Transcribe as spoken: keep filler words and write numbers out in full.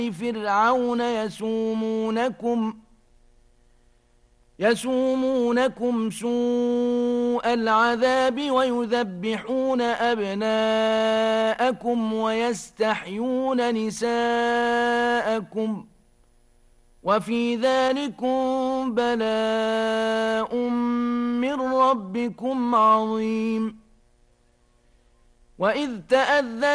فرعون يسومونكم يسومونكم سوء العذاب ويذبحون أبناءكم ويستحيون نساءكم وفي ذلكم بلاء من ربكم عظيم. وإذ تأذن